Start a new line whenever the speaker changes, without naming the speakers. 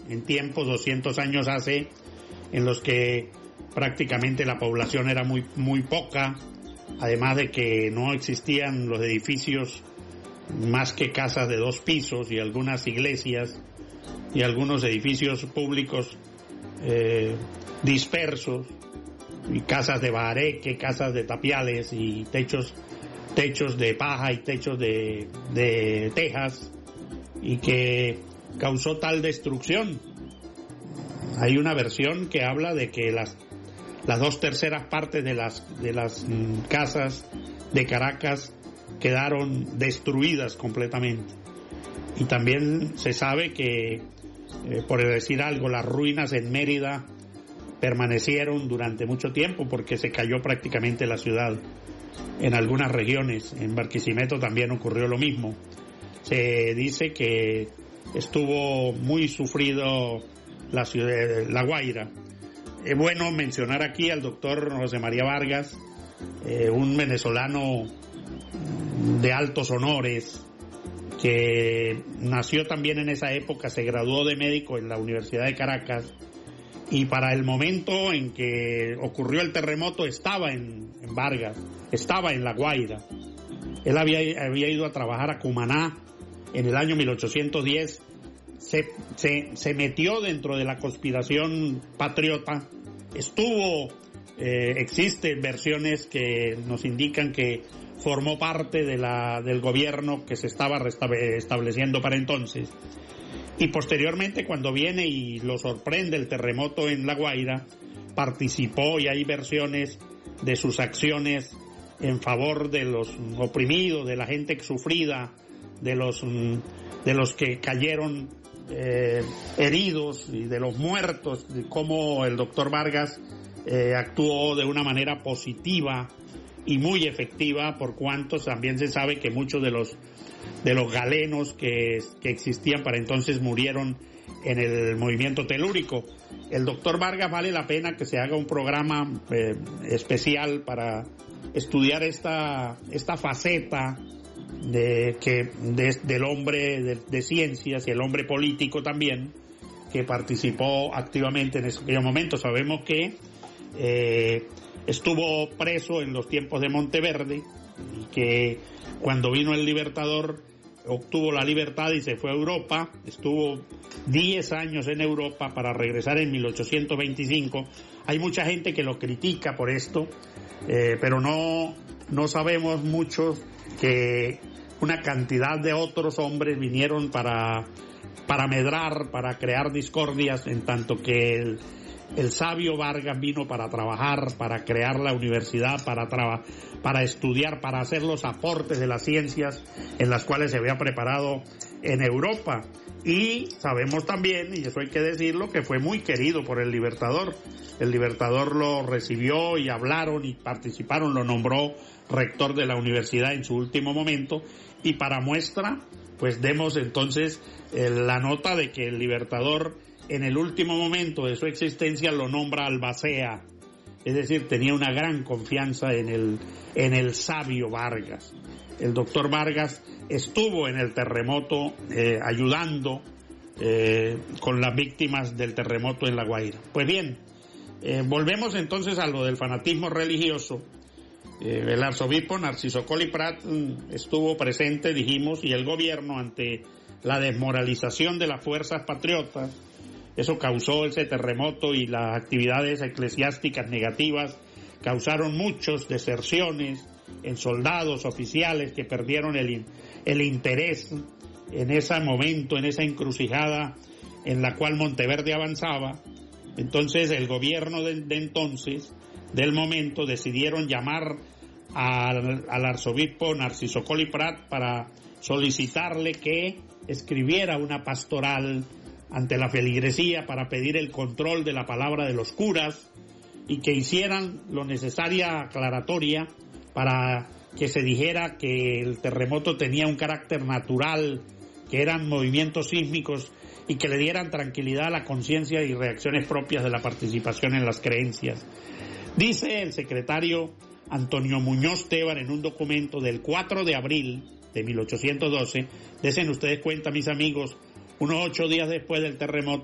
en tiempos 200 años hace, en los que prácticamente la población era muy poca, además de que no existían los edificios más que casas de 2 pisos y algunas iglesias y algunos edificios públicos dispersos, y casas de bahareque, casas de tapiales y techos de paja y techos de tejas, y que causó tal destrucción. Hay una versión que habla de que las 2/3 partes de las casas de Caracas quedaron destruidas completamente. Y también se sabe que, por decir algo, las ruinas en Mérida permanecieron durante mucho tiempo porque se cayó prácticamente la ciudad. En algunas regiones, en Barquisimeto también ocurrió lo mismo. Se dice que estuvo muy sufrido la ciudad, La Guaira. Es bueno mencionar aquí al doctor José María Vargas, un venezolano de altos honores, que nació también en esa época, se graduó de médico en la Universidad de Caracas, y para el momento en que ocurrió el terremoto estaba en Vargas, estaba en La Guaira. Él había ido a trabajar a Cumaná en el año 1810, se metió dentro de la conspiración patriota, existen versiones que nos indican que formó parte del gobierno que se estaba estableciendo para entonces. Y posteriormente, cuando viene y lo sorprende el terremoto en La Guaira, participó, y hay versiones de sus acciones en favor de los oprimidos, de la gente sufrida, de los que cayeron heridos y de los muertos, de cómo el doctor Vargas actuó de una manera positiva y muy efectiva, por cuanto también se sabe que muchos de los galenos que existían para entonces murieron en el movimiento telúrico. El doctor Vargas, vale la pena que se haga un programa especial para estudiar esta faceta del hombre de ciencias y el hombre político también, que participó activamente en ese momento. Sabemos que estuvo preso en los tiempos de Monteverde, y que cuando vino el Libertador obtuvo la libertad y se fue a Europa. Estuvo 10 años en Europa para regresar en 1825. Hay mucha gente que lo critica por esto, pero no sabemos mucho que una cantidad de otros hombres vinieron para medrar, para crear discordias, en tanto que el sabio Vargas vino para trabajar, para crear la universidad, para estudiar, para hacer los aportes de las ciencias en las cuales se había preparado en Europa. Y sabemos también, y eso hay que decirlo, que fue muy querido por el Libertador. El Libertador lo recibió y hablaron y participaron, lo nombró rector de la universidad en su último momento. Y para muestra, pues demos entonces la nota de que el Libertador, en el último momento de su existencia, lo nombra albacea, es decir, tenía una gran confianza en el sabio Vargas. El doctor Vargas estuvo en el terremoto ayudando con las víctimas del terremoto en La Guaira. Pues bien, volvemos entonces a lo del fanatismo religioso. El arzobispo Narciso Colli Prat estuvo presente, dijimos, y el gobierno, ante la desmoralización de las fuerzas patriotas. Eso causó ese terremoto, y las actividades eclesiásticas negativas causaron muchas deserciones en soldados, oficiales que perdieron el interés en ese momento, en esa encrucijada en la cual Monteverde avanzaba. Entonces el gobierno de entonces, del momento, decidieron llamar al arzobispo Narciso Colli Prat para solicitarle que escribiera una pastoral ante la feligresía para pedir el control de la palabra de los curas, y que hicieran lo necesaria aclaratoria para que se dijera que el terremoto tenía un carácter natural, que eran movimientos sísmicos, y que le dieran tranquilidad a la conciencia y reacciones propias de la participación en las creencias. Dice el secretario Antonio Muñoz Tebar en un documento del 4 de abril de 1812, desen ustedes cuenta, mis amigos, unos 8 días después del terremoto,